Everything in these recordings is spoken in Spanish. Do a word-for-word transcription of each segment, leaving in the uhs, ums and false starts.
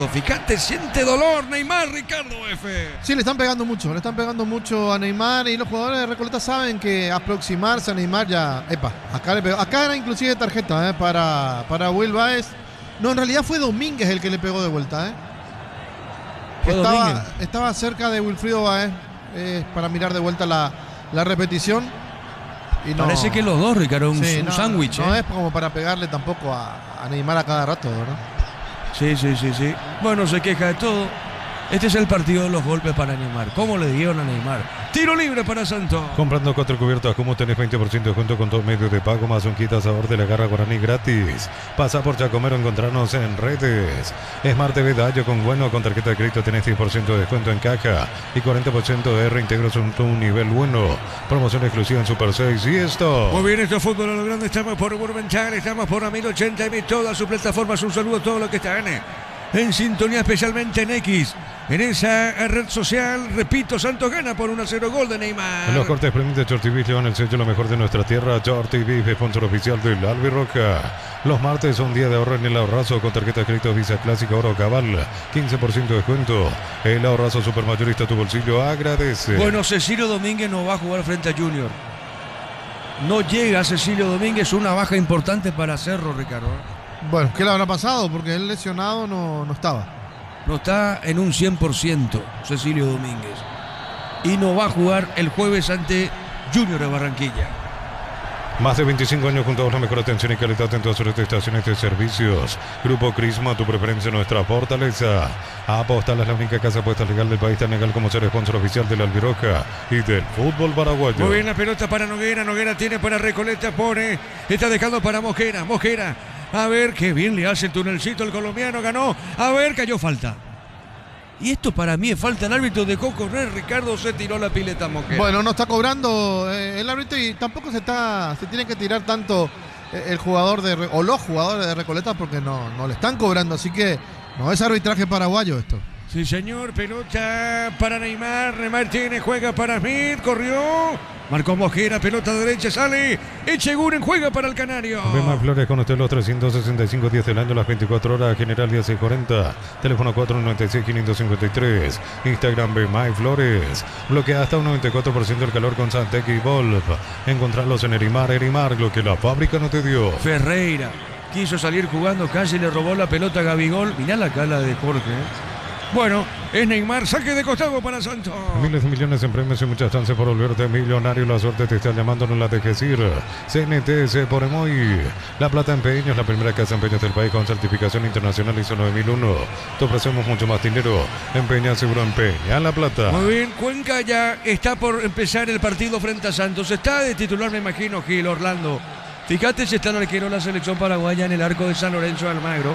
Fíjate, siente dolor Neymar, Ricardo F. Sí, le están pegando mucho, le están pegando mucho a Neymar y los jugadores de Recoleta saben que aproximarse a Neymar ya, epa, acá le pegó, acá era inclusive tarjeta eh, para, para Will Baez. No, en realidad fue Domínguez el que le pegó de vuelta, eh. Estaba, estaba cerca de Wilfrido Baez eh, para mirar de vuelta la, la repetición. Y no, parece que los dos, Ricardo, un, sí, un no, sándwich. No, no eh. es como para pegarle tampoco a, a Neymar a cada rato, ¿verdad? Sí, sí, sí, sí. Bueno, se queja de todo. Este es el partido de los golpes para Neymar. ¿Cómo le dieron a Neymar? Tiro libre para Santos. Comprando cuatro cubiertas, como tenés veinte por ciento de descuento con todo medio de pago, más un kit asador de la Garra Guaraní gratis. Pasa por Chacomero, encontrarnos en redes. Smart T V Dallo con bueno, con tarjeta de crédito tenés diez por ciento de descuento en caja y cuarenta por ciento de reintegros en tu nivel bueno. Promoción exclusiva en Super seis y esto. Muy bien, esto es Fútbol a lo Grande. Estamos por Monumental, estamos por Ramiro ochenta y todas sus plataformas. Un saludo a todos los que están en sintonía, especialmente en X. En esa red social, repito, Santos gana por uno a cero, gol de Neymar. En los cortes premios de Shorty Beef llevan el sello lo mejor de nuestra tierra. Shorty Beef, sponsor oficial del Albirroja. Los martes son día de ahorro en el ahorrazo con tarjeta de crédito Visa Clásica Oro Cabal. quince por ciento de descuento. El ahorrazo supermayorista, tu bolsillo agradece. Bueno, Cecilio Domínguez no va a jugar frente a Junior. No llega Cecilio Domínguez, una baja importante para Cerro, Ricardo. Bueno, ¿qué le habrá pasado? Porque él lesionado no, no estaba. No está en un cien por ciento Cecilio Domínguez. Y no va a jugar el jueves ante Junior de Barranquilla. Más de veinticinco años junto a la mejor atención y calidad en todas sus estaciones de servicios. Grupo Crisma, tu preferencia, nuestra fortaleza. Apostal es la única casa de apuestas legal del país, tan legal como ser sponsor oficial del Albirroja y del fútbol paraguayo. Muy bien, la pelota para Noguera. Noguera tiene para Recoleta, pone. Está dejando para Mosquera. Mosquera. A ver, qué bien le hace el tunelcito, el colombiano ganó. A ver, cayó falta. Y esto para mí es falta. El árbitro dejó correr, Ricardo, se tiró la pileta Mosquera. Bueno, no está cobrando eh, el árbitro y tampoco se está se tiene que tirar tanto eh, el jugador de o los jugadores de Recoleta porque no, no le están cobrando. Así que no es arbitraje paraguayo esto. Sí, señor, pelota para Neymar. Neymar tiene, juega para Smith, corrió. Marcó Mosquera, pelota derecha, sale. Echeguren juega para el Canario. Bemar Flores con usted los trescientos sesenta y cinco días del año, las veinticuatro horas, General dieciséis cuarenta. Teléfono cuatro nueve seis, cinco cinco tres. Instagram Bemar Flores. Bloquea hasta un noventa y cuatro por ciento del calor con Santec y Volv. Encontrarlos en Erimar, Erimar, lo que la fábrica no te dio. Ferreira quiso salir jugando, casi le robó la pelota a Gabigol. Mirá la cara de Jorge. Bueno, es Neymar, saque de costado para Santos. Miles de millones en premios y muchas chances por volverte millonario. La suerte te está llamando, no la dejes ir. C N T S por Emoy. La Plata Empeños, la primera casa de empeños del país con certificación internacional I S O nueve mil uno. Te ofrecemos mucho más dinero. Empeña, seguro, empeña La Plata. Muy bien, Cuenca ya está por empezar el partido frente a Santos. Está de titular, me imagino, Gil Orlando. Fíjate si está el arquero de la selección paraguaya en el arco de San Lorenzo de Almagro.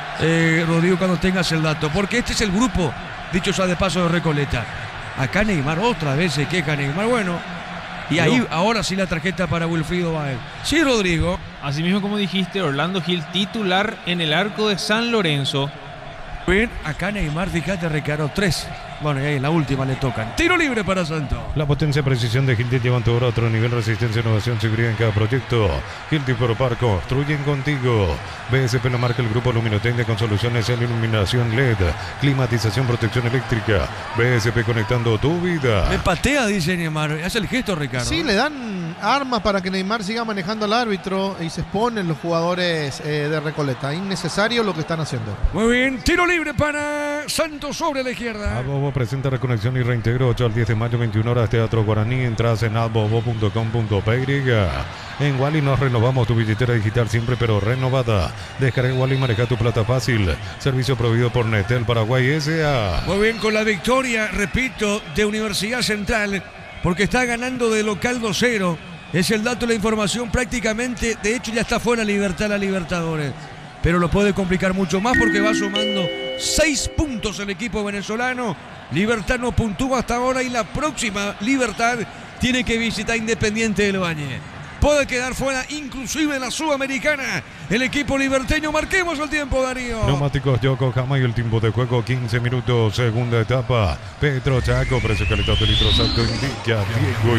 Eh, Rodrigo, cuando tengas el dato, porque este es el grupo, dicho sea de paso, de Recoleta. Acá Neymar otra vez se queja Neymar, bueno, y ahí no. Ahora sí la tarjeta para Wilfrido Baez. Sí, Rodrigo. Así mismo como dijiste, Orlando Gil titular en el arco de San Lorenzo. Bien, acá Neymar, fíjate, Ricardo, tres. Bueno, y ahí la última le tocan. Tiro libre para Santos. La potencia y precisión de Hilti llevan tu obra a otro nivel. Resistencia, innovación, seguridad en cada proyecto. Hilti Propar construyen contigo. B S P lo marca el grupo Luminotecnia con soluciones en iluminación L E D, climatización, protección eléctrica. B S P conectando tu vida. Me patea, dice Neymar. Hace el gesto, Ricardo. Sí, le dan armas para que Neymar siga manejando al árbitro y se exponen los jugadores eh, de Recoleta. Innecesario lo que están haciendo. Muy bien, tiro libre para Santos sobre la izquierda. Abobo presenta reconexión y reintegro ocho al diez de mayo, veintiuna horas, Teatro Guaraní. Entras en abobo punto com punto p y. En Wally nos renovamos tu billetera digital siempre pero renovada. Descarga Wally y maneja tu plata fácil. Servicio proveído por Netel Paraguay S A. Muy bien, con la victoria, repito, de Universidad Central, porque está ganando de local dos cero. Es el dato, la información prácticamente. De hecho, ya está fuera Libertad la Libertadores. Pero lo puede complicar mucho más porque va sumando seis puntos el equipo venezolano. Libertad no puntúa hasta ahora y la próxima Libertad tiene que visitar Independiente del Valle. Puede quedar fuera inclusive en la Sudamericana el equipo liberteño. Marquemos el tiempo, Darío. Neumáticos Yokohama y el tiempo de juego quince minutos, segunda etapa. Petro Chaco, precio calidad de litro salto indica Diego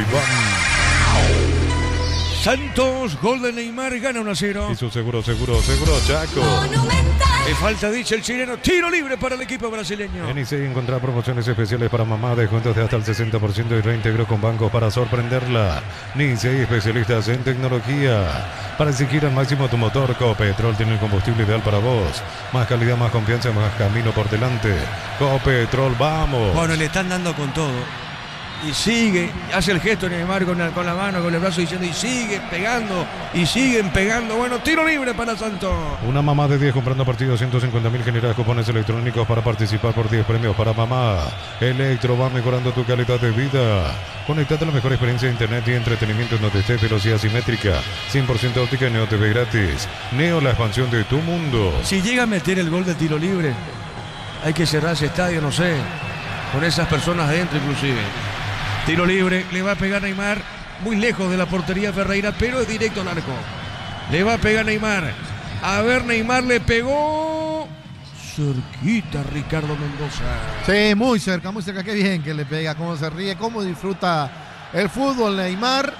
Iván. Santos, gol de Neymar, gana uno a cero. Y su seguro, seguro, seguro Chaco. Monumental. Le falta, dice el chileno, tiro libre para el equipo brasileño. En I C E encontrar promociones especiales para mamá, descuentos de hasta el sesenta por ciento y reintegro con bancos para sorprenderla. N I C E, especialistas en tecnología. Para exigir al máximo tu motor, Copetrol tiene el combustible ideal para vos. Más calidad, más confianza, más camino por delante. Copetrol, vamos. Bueno, le están dando con todo. Y sigue, hace el gesto Neymar con la, con la mano, con el brazo diciendo y sigue pegando, y siguen pegando. Bueno, tiro libre para Santos. Una mamá de diez comprando partidos, ciento cincuenta mil genera cupones electrónicos para participar por diez premios para mamá. Electro va mejorando tu calidad de vida. Conectate a la mejor experiencia de internet y entretenimiento en donde estés, velocidad simétrica, cien por ciento óptica y Neo T V gratis. Neo, la expansión de tu mundo. Si llega a meter el gol de tiro libre, hay que cerrar ese estadio, no sé, con esas personas adentro inclusive. Tiro libre, le va a pegar Neymar, muy lejos de la portería Ferreira, pero es directo al arco. Le va a pegar Neymar. A ver, Neymar le pegó cerquita Ricardo Mendoza. Sí, muy cerca, muy cerca. Qué bien que le pega, cómo se ríe, cómo disfruta el fútbol. Neymar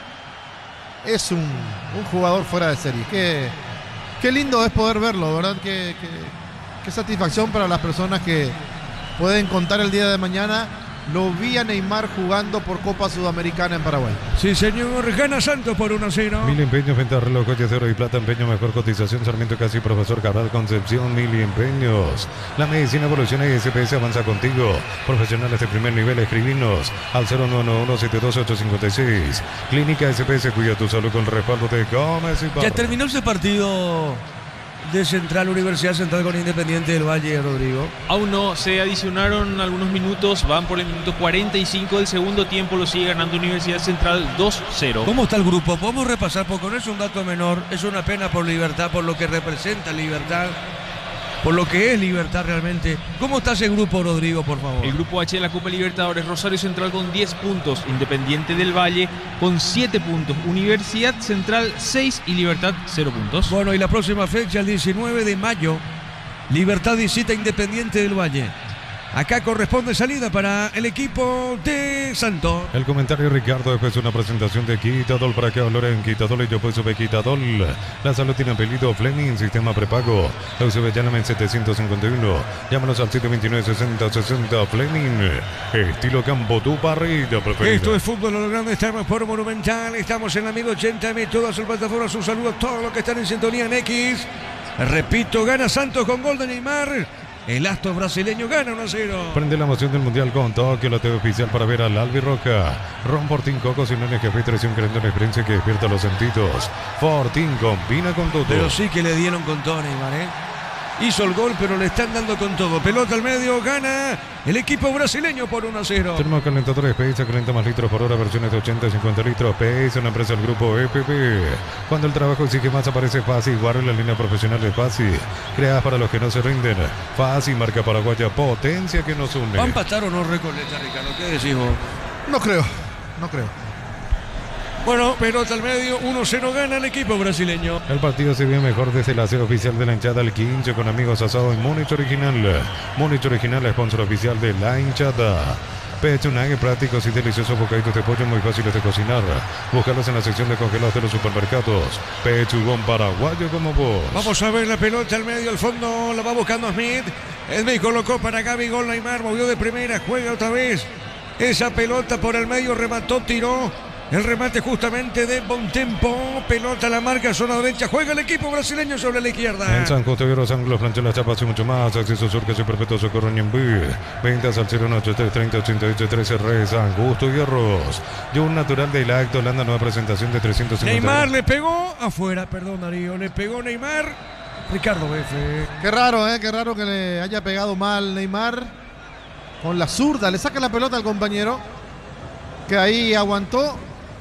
es un, un jugador fuera de serie. Qué, qué lindo es poder verlo, ¿verdad? Qué, qué, qué satisfacción para las personas que pueden contar el día de mañana. Lo vi a Neymar jugando por Copa Sudamericana en Paraguay. Sí, señor. Gana Santos por uno a cero. Mil empeños, venta reloj, coches de oro y plata, empeño, mejor cotización, Sarmiento Casi, Profesor Cabral, Concepción, Mil empeños. La medicina evoluciona y S P S avanza contigo. Profesionales de primer nivel, escribinos al cero nueve uno siete dos ocho cinco seis. Clínica S P S, cuida tu salud con el respaldo de Gómez y Pablo. Ya terminó ese partido de Central, Universidad Central con Independiente del Valle, Rodrigo. Aún no, se adicionaron algunos minutos, van por el minuto cuarenta y cinco del segundo tiempo, lo sigue ganando Universidad Central dos cero. ¿Cómo está el grupo? Podemos repasar, porque no es un dato menor, es una pena por Libertad, por lo que representa Libertad, por lo que es Libertad realmente. ¿Cómo está ese grupo, Rodrigo, por favor? El grupo H de la Copa Libertadores, Rosario Central con diez puntos, Independiente del Valle con siete puntos, Universidad Central seis y Libertad cero puntos. Bueno, y la próxima fecha, el diecinueve de mayo, Libertad visita Independiente del Valle. Acá corresponde salida para el equipo de Santos. El comentario Ricardo, después de una presentación de Quitadol para que valoren Quitadol y yo pues sube Quitadol. La salud tiene apellido Fleming, sistema prepago. U C B llámame setecientos cincuenta y uno. Llámanos al siete dos nueve sesenta sesenta Fleming. Estilo campo, tu parrilla preferida. Esto es fútbol a lo grande, estamos por Monumental, estamos en la mil ochenta M, todas sus plataformas, un saludo a todos los que están en sintonía en X. Repito, gana Santos con gol de Neymar. El astro brasileño gana uno a cero. Prende la emoción del Mundial con Tokio, la T V oficial para ver al Albirroja. Ron Fortín Coco, sin un café, traición, creando una experiencia que despierta los sentidos. Fortín combina con todo. Pero sí que le dieron con todo Neymar, ¿eh? Hizo el gol, pero le están dando con todo. Pelota al medio, gana el equipo brasileño por uno a cero. Tenemos calentadores P S, calienta más litros por hora, versiones de ochenta y cincuenta litros. P S, una empresa del grupo E P P. Cuando el trabajo exige más, aparece Fácil. Guarda la línea profesional de Fácil. Creadas para los que no se rinden. Fácil, marca paraguaya, potencia que nos une. ¿Va a empatar o no Recoleta, Ricardo? ¿Qué decís vos? No creo, no creo. Bueno, pelota al medio, uno a cero gana el equipo brasileño. El partido se ve mejor desde la sede oficial de la hinchada el quince con amigos asado en Múnich Original. Múnich Original, sponsor oficial de la hinchada. Pechunague, prácticos y deliciosos bocaditos de pollo muy fáciles de cocinar. Búscalos en la sección de congelados de los supermercados. Pechugón paraguayo como vos. Vamos a ver la pelota al medio, al fondo, la va buscando Smith. Smith colocó para Gaby, gol Neymar, movió de primera, juega otra vez. Esa pelota por el medio, remató, tiró. El remate justamente de Bontempo. Pelota a la marca, zona derecha. Juega el equipo brasileño sobre la izquierda. En San Justo Guerrero, ángulos, plancha las chapas y mucho más. Acceso Surca, y Perpetuo Socorro Ñembí. Ventas al cero nueve ocho tres treinta ochenta y ocho trece R. San Justo Guerreros. Y un natural del acto. Holanda, nueva presentación de trescientos cincuenta. Neymar le pegó afuera, perdón Darío. Le pegó Neymar. Ricardo Befe. Qué raro, ¿eh? Qué raro que le haya pegado mal Neymar. Con la zurda. Le saca la pelota al compañero. Que ahí aguantó.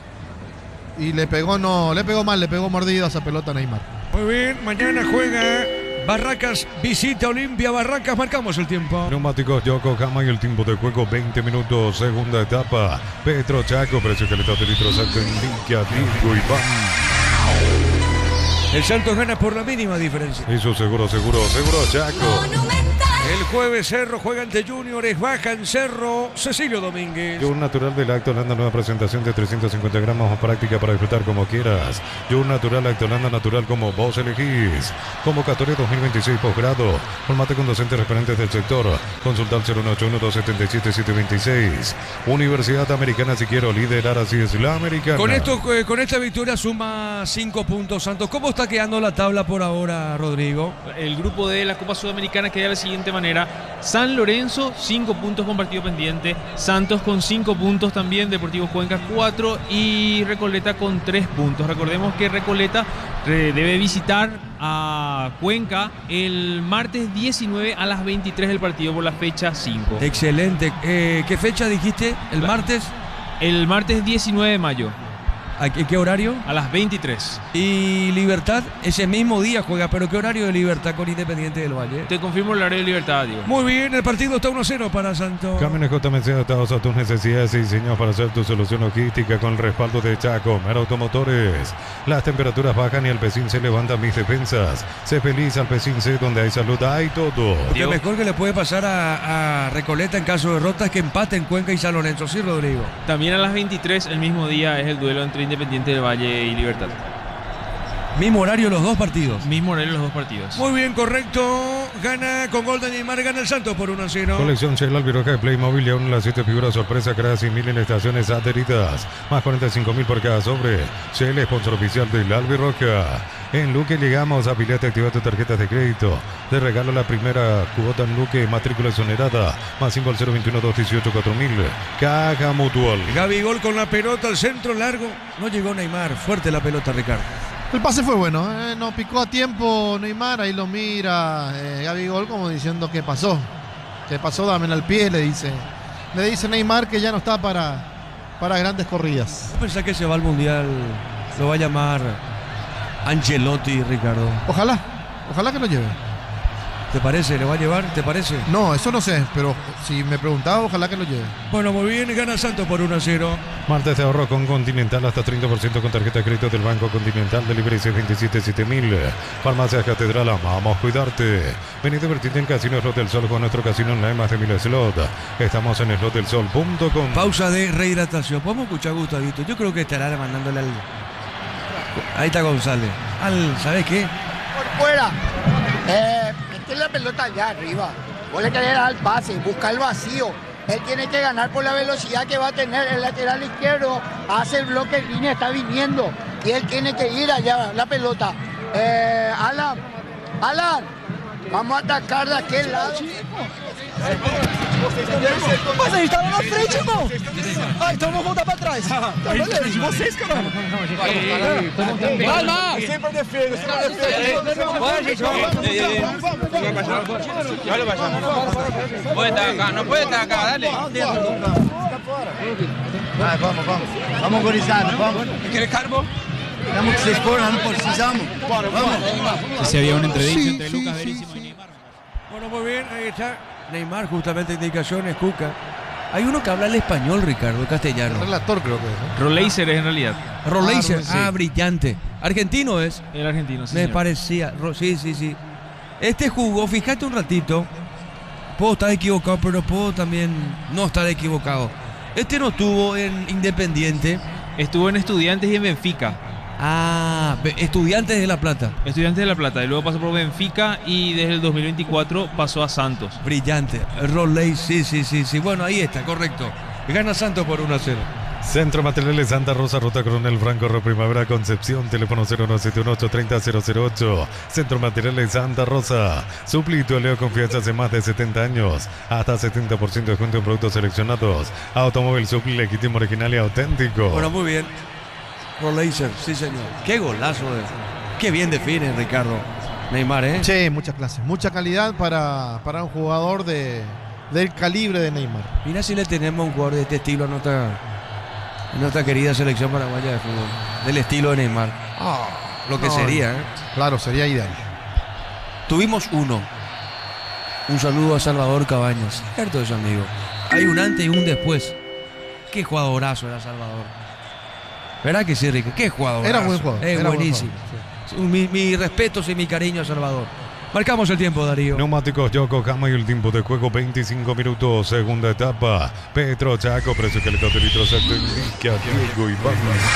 Y le pegó, no, le pegó mal, le pegó mordido a esa pelota a Neymar. Muy bien, mañana juega Barracas, visita Olimpia Barracas, marcamos el tiempo. Neumáticos Yokohama y el tiempo de juego veinte minutos, segunda etapa. Petro Chaco, precio calidad de litros acto indica, Digo y Pam. El Santos gana por la mínima diferencia. Eso seguro, seguro, seguro Chaco. El El jueves Cerro juega ante Juniors, baja en Cerro Cecilio Domínguez. Yogur natural de Lactolanda, nueva presentación de trescientos cincuenta gramos, práctica para disfrutar como quieras. Yogur natural Lactolanda, natural como vos elegís. Convocatoria dos mil veintiséis posgrado. Formate con docentes referentes del sector. Consulta al cero uno ocho uno, dos siete siete, siete dos seis. Universidad Americana, si quiero liderar, así es la americana. Con esto, eh, con esta victoria suma cinco puntos Santos. ¿Cómo está quedando la tabla por ahora, Rodrigo? El grupo de la Copa Sudamericana queda de la siguiente manera: San Lorenzo, cinco puntos con partido pendiente, Santos con cinco puntos también, Deportivo Cuenca cuatro y Recoleta con tres puntos. Recordemos que Recoleta eh, debe visitar a Cuenca el martes diecinueve a las veintitrés del partido por la fecha cinco. Excelente. Eh, ¿Qué fecha dijiste? ¿El martes? El martes diecinueve de mayo. ¿A qué, qué horario? A las veintitrés. Y Libertad, ese mismo día juega, pero ¿qué horario de Libertad con Independiente del Valle? Te confirmo el horario de Libertad, Diego. Muy bien, el partido está uno a cero para Santos. Camiones J M C adaptados a tus necesidades y diseñados para hacer tu solución logística con el respaldo de Chacomer Automotores. Las temperaturas bajan y Alpecin se levanta mis defensas. Sé feliz, Alpecin, sé donde hay salud, hay todo. Lo mejor que le puede pasar a, a Recoleta en caso de derrota es que empate en Cuenca y San Lorenzo, ¿sí, Rodrigo? También a las veintitrés, el mismo día, es el duelo entre Independiente del Valle y Libertad. Mismo horario los dos partidos. Mismo horario los dos partidos. Muy bien, correcto. Gana con gol de Neymar, gana el Santos por uno a cero. Colección Shell Albiroja de Playmobil y aún las siete figuras sorpresa creadas y mil en estaciones adheridas. Más cuarenta y cinco mil por cada sobre. Shell, sponsor oficial del Albiroja. En Luque llegamos, afiliate, activa tu tarjeta de crédito. De regalo la primera cuota en Luque, matrícula exonerada. Más cinco al cero veintiuno, dos dieciocho, cuatro mil. Caja Mutual. Gabigol con la pelota al centro largo. No llegó Neymar. Fuerte la pelota, Ricardo. El pase fue bueno, ¿eh? No picó a tiempo Neymar, ahí lo mira eh, Gabigol como diciendo ¿qué pasó? ¿Qué pasó? Dámela al pie, le dice. Le dice Neymar que ya no está para, para grandes corridas. Pensá que se va al Mundial, lo va a llamar Ancelotti, Ricardo. Ojalá, ojalá que lo lleve. ¿Te parece? ¿Le va a llevar? ¿Te parece? No, eso no sé, pero si me preguntaba, ojalá que lo lleve. Bueno, muy bien, gana Santos por uno a cero. Martes de ahorro con Continental, hasta treinta por ciento con tarjeta de crédito del Banco Continental, delivery seis veintisiete, siete mil. Farmacias Catedral, amamos cuidarte. Vení a divertirte en Casino Slot del Sol con nuestro casino online, más de mil slot. Estamos en slot del sol punto com. Pausa de rehidratación. ¿Podemos escuchar a Gustavito? Yo creo que estará mandándole al... Ahí está González. Al, ¿sabes qué? Por fuera. Eh, mete la pelota allá arriba. Vos le querés dar el pase, busca el vacío. Él tiene que ganar por la velocidad que va a tener. El lateral izquierdo hace el bloque en línea, está viniendo. Y él tiene que ir allá, la pelota. Eh, Alan, Alan, vamos a atacar de aquel lado. Mas a gente tava na frente, irmão. Ah, então vamos voltar pra trás. Tá beleza, de vocês, caramba. Vai lá! Sempre a defesa, sempre a defesa. Vai, gente, vamos. Olha, baixar. Puede estar acá, no puede estar acá, dale. Vai, vamos, vamos. Vamos, gurizada, vamos. ¿Quieres carbo? Tenemos que se explorar, no precisamos. Vamos. Se había un entredicho Sí, entre sí, Lucas sí, Veríssimo sí. y Neymar. Bueno, muy bien, ahí está. Neymar, justamente indicaciones, Cuca. Hay uno que habla el español, Ricardo, castellano. El relator creo que es, ¿no? Roleiser es en realidad. Roleiser, Ah, sí. ah, brillante. Argentino es. El argentino, sí, Me señor. parecía. Ro- Sí, sí, sí. Este jugó, fíjate un ratito. Puedo estar equivocado, pero puedo también no estar equivocado. Este no estuvo en Independiente. Estuvo en Estudiantes y en Benfica. Ah, Be- Estudiantes de La Plata. Estudiantes de La Plata. Y luego pasó por Benfica y desde el dos mil veinticuatro pasó a Santos. Brillante. Roley, sí, sí, sí, sí. Bueno, ahí está, correcto. Gana Santos por uno a cero. Centro Materiales Santa Rosa, Ruta Coronel Franco, Ro Primavera, Concepción, teléfono cero nueve siete uno ocho tres cero cero cero ocho. Centro Materiales Santa Rosa, suplito Leo Confianza hace más de setenta años, hasta setenta por ciento de descuento en productos seleccionados. Automóvil Supli, legítimo, original y auténtico. Bueno, muy bien. Roleiser, sí, señor. Qué golazo de... Qué bien define, Ricardo. Neymar, ¿eh? Che, mucha clase, mucha calidad para, para un jugador de, del calibre de Neymar. Mira si le tenemos a un jugador de este estilo a nuestra, a nuestra querida selección paraguaya de fútbol. Del estilo de Neymar. Ah, lo que No, sería, ¿eh? Claro, sería ideal. Tuvimos uno. Un saludo a Salvador Cabañas. Cierto eso, amigo. Hay un antes y un después. Qué jugadorazo era Salvador. ¿Verdad que sí, Ricky? Qué jugadorazo. Era buen jugador. Es era buen buenísimo. jugador, sí. Mi, mi respeto y mi cariño a Salvador. Marcamos el tiempo, Darío. Neumáticos Yokohama y el tiempo de juego veinticinco minutos, segunda etapa. Petro Chaco, precio calidad de litro exacto, indica Diego Iván.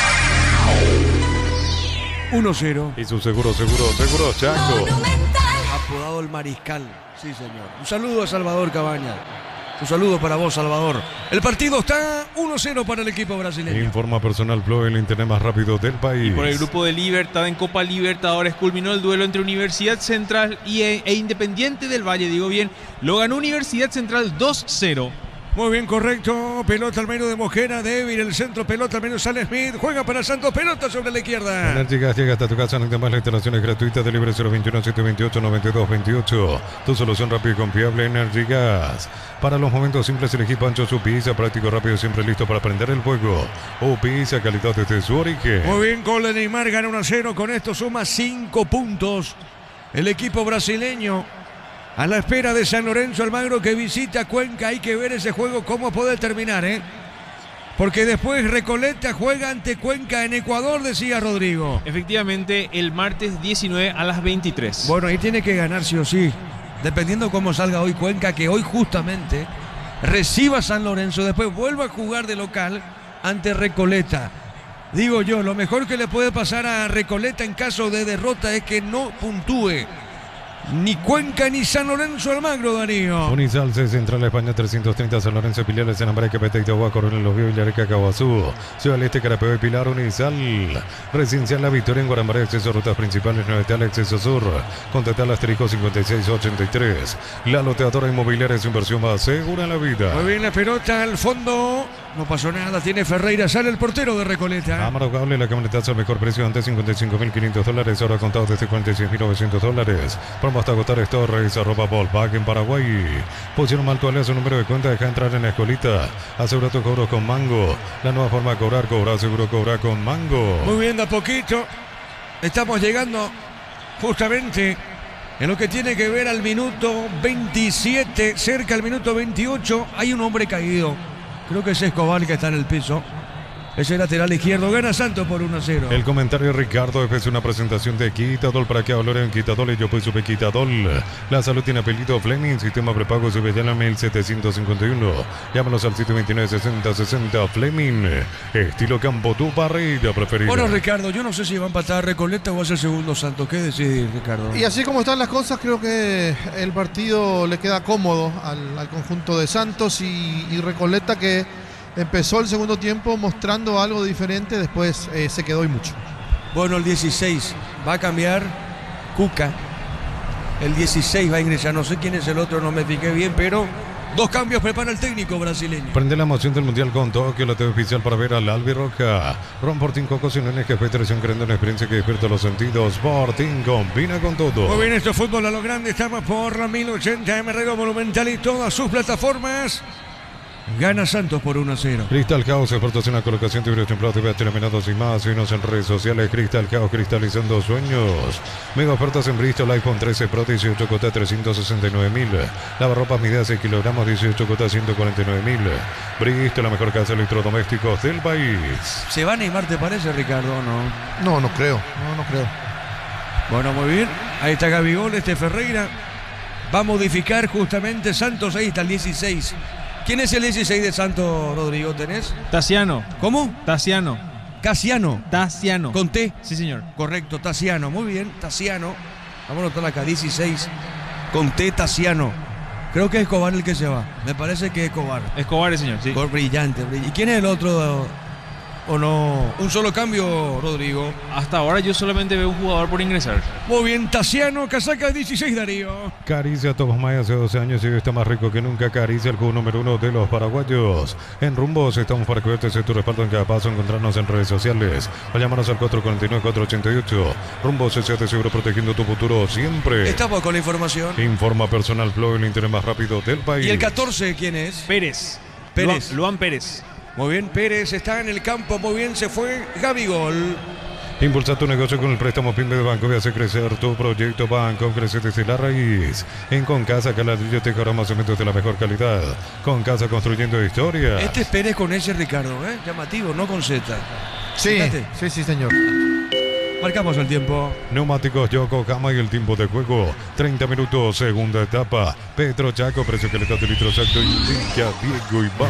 uno cero. Y su seguro, seguro, seguro Chaco. Apodado el Mariscal. Sí, señor. Un saludo a Salvador Cabaña. Un saludo para vos, Salvador. El partido está uno cero para el equipo brasileño. Informa Personal Flow, el internet más rápido del país. Y por el grupo de Libertad en Copa Libertadores culminó el duelo entre Universidad Central y, e, e Independiente del Valle. Digo bien, lo ganó Universidad Central dos cero. Muy bien, correcto. Pelota al medio de Mojera, débil. El centro, pelota al medio sale Smith. Juega para Santos, pelota sobre la izquierda. Energy Gas llega hasta tu casa. No más la instalación es gratuita. Delibre cero veintiuno, setecientos veintiocho, noventa y dos veintiocho. Tu solución rápida y confiable, Energy Gas. Para los momentos simples, elegí Pancho su pizza. Práctico, rápido, siempre listo para prender el fuego. O pizza, calidad desde su origen. Muy bien, gol de Neymar, gana uno a cero. Con esto suma cinco puntos. El equipo brasileño. A la espera de San Lorenzo Almagro que visita Cuenca. Hay que ver ese juego cómo puede terminar, ¿eh? Porque después Recoleta juega ante Cuenca en Ecuador, decía Rodrigo. Efectivamente, el martes diecinueve a las veintitrés. Bueno, ahí tiene que ganar sí o sí. Dependiendo cómo salga hoy Cuenca, que hoy justamente reciba San Lorenzo. Después vuelva a jugar de local ante Recoleta. Digo yo, lo mejor que le puede pasar a Recoleta en caso de derrota es que no puntúe ni Cuenca ni San Lorenzo Almagro, Darío. Unizalce, Central España trescientos treinta, San Lorenzo, Pilares, Enambraque, Peteita, Agua, Coronel, Los Víos, Villareca, Caguazú, Ciudad del Este, Carapeo y Pilar, Unizal, Residencial La Victoria, en Guarambaré, acceso a rutas principales, Nuevetal, acceso sur, contactar al asterisco cincuenta y seis ochenta y tres. La loteadora inmobiliaria es inversión más segura en la vida. Muy bien, la pelota al fondo, no pasó nada, tiene Ferreira, sale el portero de Recoleta. Amaro Cable, la camionetazo al mejor precio, antes cincuenta y cinco mil quinientos dólares, ahora contado desde cuarenta y seis mil novecientos dólares. Hasta agotar Torres, arroba Volkswagen en Paraguay. Pusieron mal tu alias, su número de cuenta, deja entrar en la escolita. Asegura tu cobro con Mango. La nueva forma de cobrar, cobrar seguro, cobrar con Mango. Muy bien, de a poquito. Estamos llegando justamente en lo que tiene que ver al minuto veintisiete, cerca al minuto veintiocho. Hay un hombre caído. Creo que es Escobar que está en el piso. Ese lateral izquierdo, gana Santos por uno a cero. El comentario de Ricardo es una presentación de Quitadol. Para que hablar en Quitadol y yo pues supe Quitadol. La salud tiene apellido Fleming, sistema prepago sube ya en mil setecientos cincuenta y uno. Llámanos al sitio veintinueve sesenta sesenta Fleming. Estilo campo, tu parrilla preferida. Bueno, Ricardo, yo no sé si va a empatar Recoleta o va a ser segundo Santos. ¿Qué decís, Ricardo? Y así como están las cosas, creo que el partido le queda cómodo al, al conjunto de Santos y, y Recoleta, que empezó el segundo tiempo mostrando algo diferente, después eh, se quedó y mucho. Bueno, el dieciséis va a cambiar Cuca. El dieciséis va a ingresar, no sé quién es el otro, no me fijé bien, pero dos cambios prepara el técnico brasileño. Prende la emoción del Mundial con Tokio, la T V oficial para ver al Albirroja. Ron Portín Coco, sin un eje, federación creando una experiencia que despierta los sentidos. Portín combina con todo. Muy bien, esto es fútbol a lo grande, estamos por la mil ochenta M Radio Monumental y todas sus plataformas. Gana Santos por uno a cero. Cristal House, exportación a colocación de vidrios templados, de terminados y más. Síguenos en redes sociales. Cristal House, cristalizando sueños. Mega ofertas en Bristol, iPhone trece Pro, dieciocho cuotas, trescientos sesenta y nueve mil. Lavarropas medidas seis kilogramos, dieciocho cuotas, ciento cuarenta y nueve mil. Bristol, la mejor casa de electrodomésticos del país. ¿Se va a animar, te parece, Ricardo, o no? No, no creo, no, no creo. Bueno, muy bien. Ahí está Gabigol, este Ferreira. Va a modificar justamente Santos, ahí está el dieciséis. ¿Quién es el dieciséis de Santos, Rodrigo? ¿Tenés? Tassiano. ¿Cómo? Tassiano. Casiano. Tassiano. ¿Con T? Sí, señor. Correcto, Tassiano. Muy bien, Tassiano. Vamos a anotar acá, dieciséis. Con T, Tassiano. Creo que es Escobar el que se va. Me parece que es Escobar. Escobar, señor, sí. Por brillante, brillante. ¿Y quién es el otro? ¿O no? Un solo cambio, Rodrigo. Hasta ahora yo solamente veo un jugador por ingresar. Muy bien, Tassiano, casaca dieciséis, Darío. Caricia Tomás Maya, hace doce años y hoy está más rico que nunca. Caricia, el juego número uno de los paraguayos. En Rumbos estamos para que verte tu respaldo en cada paso. Encontrarnos en redes sociales o llamarnos al cuatro cuatro nueve, cuatro ocho ocho. Rumbos, S A T seguro, protegiendo tu futuro siempre. Estamos con la información. Informa Personal Flow, el internet más rápido del país. ¿Y el catorce quién es? Pérez. Pérez. Luan, Luan Pérez. Muy bien, Pérez está en el campo, muy bien, se fue Gabigol. Impulsa tu negocio con el préstamo PYME de Banco y hace crecer tu proyecto. Banco crece desde la raíz. En Concasa, Caladrillo, te más cementos de la mejor calidad. Concasa, construyendo historia. Este es Pérez con ese, Ricardo, ¿eh? Llamativo, no con Z. Sí, Fíjate. sí, sí, señor. Marcamos el tiempo. Neumáticos Yokohama y el tiempo de juego. treinta minutos, segunda etapa. Petro Chaco, precio que le da de litro exacto. Indica Diego Iván.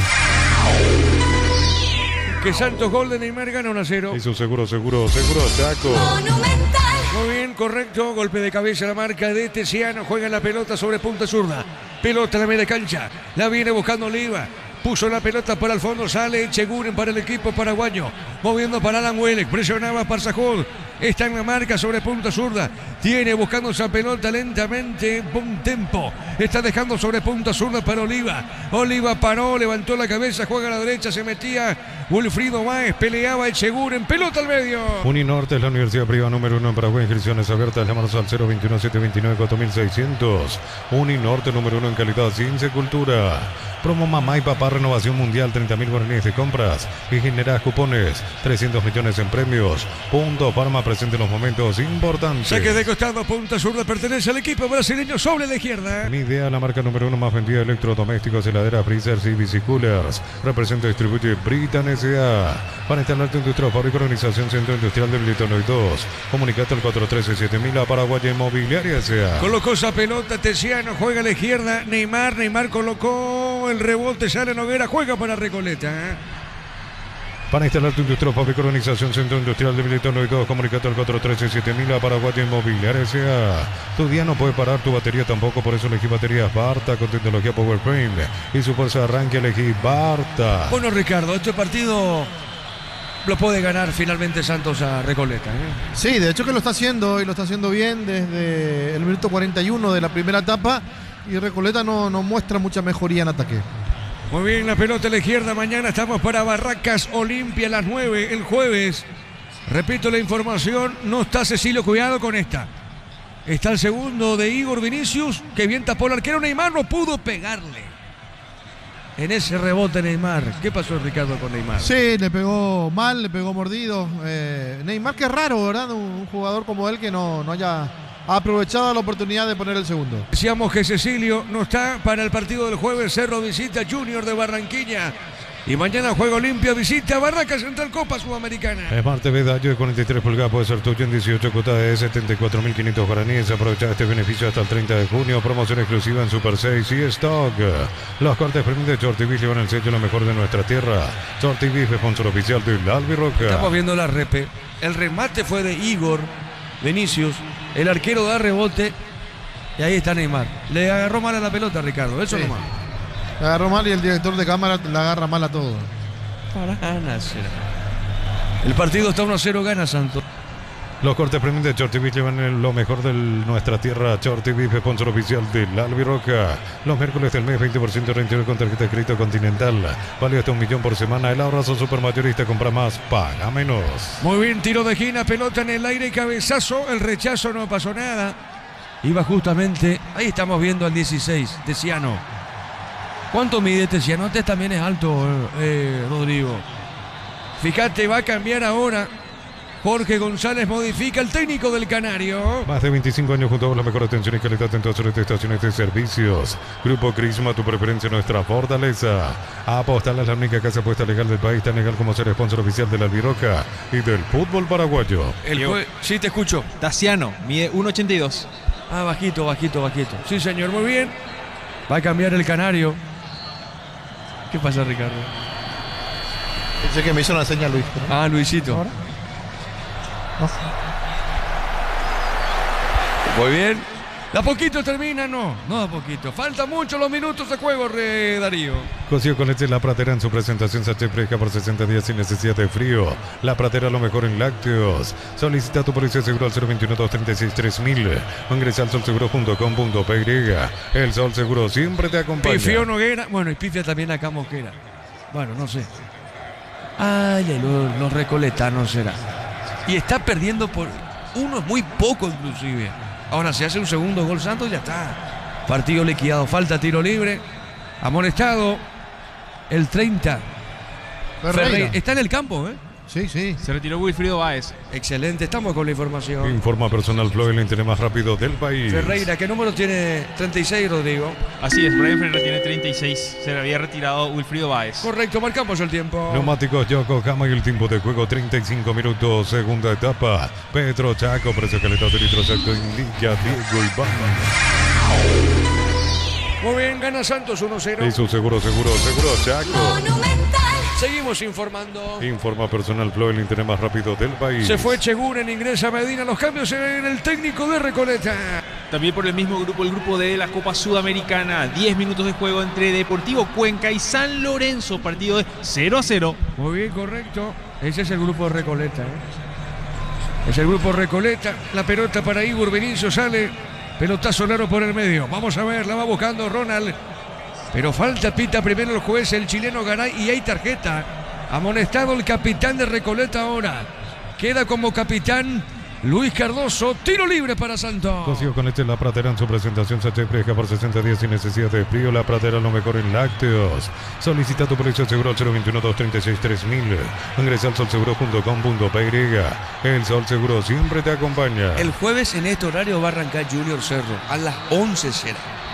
Que Santos gol de Neymar gana uno a cero. Hizo seguro, seguro, seguro Chaco. Muy bien, correcto. Golpe de cabeza la marca de Tesiano. Juega la pelota sobre punta zurda. Pelota en la media cancha. La viene buscando Oliva. Puso la pelota para el fondo. Sale Echeguren para el equipo paraguayo. Moviendo para Alan Welek. Presionaba para Sajud. Está en la marca sobre punta zurda. Tiene buscando esa pelota lentamente. Buen tempo. Está dejando sobre punta zurda para Oliva. Oliva paró, levantó la cabeza, juega a la derecha, se metía Wilfrido Báez, peleaba Echeguren, pelota al medio. Uninorte es la universidad privada número uno en Paraguay. Inscripciones abiertas. Llámanos al cero veintiuno, setecientos veintinueve, cuatro mil seiscientos. Uninorte número uno en calidad, ciencia y cultura. Promo mamá y papá, renovación mundial, treinta mil guaraníes de compras y generas cupones, trescientos millones en premios. Punto Farma presente en los momentos importantes. Saque de costado, punta zurda, pertenece al equipo brasileño sobre la izquierda. Mi idea, la marca número uno más vendida de electrodomésticos, heladeras, freezers y bicicoolers. Representa y distribuye Britan S A. Para instalarte industria fábrica, organización Centro Industrial de Bilitonoy dos. Comunicate al cuatro uno tres siete mil a Paraguay Inmobiliaria S A. Colocó esa pelota, Tesiano juega a la izquierda. Neymar, Neymar colocó el rebote, sale Noguera, juega para Recoleta. ¿eh? Para instalar tu industria fábrica, organización Centro Industrial de Bilitonoy dos, comunicate al cuatro uno tres siete mil a Paraguay Inmobiliaria S A. Tu día no puede parar, tu batería tampoco, por eso elegí baterías Barta con tecnología PowerFrame y su fuerza de arranque elegí Barta. Bueno, Ricardo, este partido lo puede ganar finalmente Santos a Recoleta. ¿eh? Sí, de hecho que lo está haciendo y lo está haciendo bien desde el minuto cuarenta y uno de la primera etapa y Recoleta no, no muestra mucha mejoría en ataque. Muy bien, la pelota a la izquierda. Mañana estamos para Barracas Olimpia a las nueve el jueves. Repito la información, no está Cecilio, cuidado con esta. Está el segundo de Igor Vinicius, que bien tapó el arquero. Neymar no pudo pegarle en ese rebote Neymar. ¿Qué pasó, Ricardo, con Neymar? Sí, le pegó mal, le pegó mordido. Eh, Neymar, qué raro, ¿verdad? Un, un jugador como él que no, no haya aprovechado la oportunidad de poner el segundo. Decíamos que Cecilio no está para el partido del jueves. Cerro visita Junior de Barranquilla. Y mañana juega Olimpia, visita Barracas Central Copa Sudamericana. Smart T V Dayo de cuarenta y tres pulgadas puede ser tuyo en dieciocho cuotas de setenta y cuatro mil quinientos guaraníes. Aprovecha este beneficio hasta el treinta de junio. Promoción exclusiva en Super seis y Stock. Los cortes premium de Short T V llevan el sello lo mejor de nuestra tierra. Short T V, sponsor oficial de Albirroca. Estamos viendo la repe. El remate fue de Igor Vinicius. El arquero da rebote. Y ahí está Neymar. Le agarró mal a la pelota, Ricardo. Eso Sí. nomás. Le agarró mal y el director de cámara le agarra mal a todo. Para ganas. El partido está uno a cero, gana Santos. Los cortes premium de Short T V llevan lo mejor de nuestra tierra. Short T V, sponsor oficial de Albirroca. Los miércoles del mes, veinte por ciento de reintegro con tarjeta de crédito Continental. Válido hasta un millón por semana. El ahorrazo supermayorista, compra más, paga menos. Muy bien, tiro de esquina, pelota en el aire, cabezazo. El rechazo, no pasó nada. Iba justamente, ahí estamos viendo al dieciséis, Tesiano. ¿Cuánto mide Tesiano? Este también es alto, eh, Rodrigo. Fíjate, va a cambiar ahora. Jorge González modifica el técnico del Canario. Más de veinticinco años junto a vos, la mejor atención y calidad en todas las estaciones de servicios. Grupo Crisma, tu preferencia, nuestra fortaleza. Apostal es la única casa apuesta legal del país, tan legal como ser sponsor oficial de la Albirroca y del fútbol paraguayo. El jue- sí, te escucho. Tasiano, mide uno ochenta y dos. Ah, bajito, bajito, bajito. Sí, señor, muy bien. Va a cambiar el Canario. ¿Qué pasa, Ricardo? Pensé que me hizo una señal Luis. Ah, Luisito. ¿Ahora? Muy bien. ¿De a poquito termina? No, no de a poquito. Falta mucho los minutos de juego, re Darío. Cocido con leche La Pratera en su presentación sachet fresca por sesenta días sin necesidad de frío. La Pratera, lo mejor en lácteos. Solicita tu póliza de seguro al cero veintiuno, doscientos treinta y seis, tres mil o ingresa al sol seguro punto com punto p y. El Sol Seguro siempre te acompaña. Pifió Noguera. Bueno, y pifia también acá Mosquera. Bueno, no sé. Ay, los, los recoletanos será. Y está perdiendo por uno, muy poco inclusive. Ahora, si hace un segundo gol Santos, ya está. Partido liquidado. Falta tiro libre. Amonestado. El treinta. Ferreira. Ferreira. Está en el campo, ¿eh? Sí, sí. Se retiró Wilfrido Báez. Excelente, estamos con la información. Informa Personal Flow, el internet más rápido del país. Ferreira, ¿qué número tiene? treinta y seis, Rodrigo. Así es, Brian Ferreira tiene treinta y seis. Se le había retirado Wilfrido Báez. Correcto, marcamos el tiempo. Neumáticos Yokohama y el tiempo de juego treinta y cinco minutos, segunda etapa. Petro Chaco, precio calidad de litro exacto, indica Diego Iván. Muy bien, gana Santos uno cero. Y su seguro, seguro, seguro Chaco. Seguimos informando. Informa Personal Flow, el internet más rápido del país. Se fue Cheguren, ingresa Medina. Los cambios en el técnico de Recoleta. También por el mismo grupo, el grupo de la Copa Sudamericana. diez minutos de juego entre Deportivo Cuenca y San Lorenzo. Partido de cero a cero. Muy bien, correcto. Ese es el grupo de Recoleta. ¿eh? Es el grupo Recoleta. La pelota para Igor Vinicio sale. Pelotazo largo por el medio. Vamos a ver, la va buscando Ronald. Pero falta, pita primero el juez, el chileno Garay, y hay tarjeta. Amonestado el capitán de Recoleta ahora. Queda como capitán Luis Cardoso. Tiro libre para Santos. Consiguió con este La Pratera en su presentación. Se fresca por sesenta días sin necesidad de frío. La Pratera lo mejor en lácteos. Solicita tu precio seguro al cero veintiuno, doscientos treinta y seis, tres mil. Ingresa al sol seguro punto com punto pe y. El Sol Seguro siempre te acompaña. El jueves en este horario va a arrancar Junior Cerro. A las once será.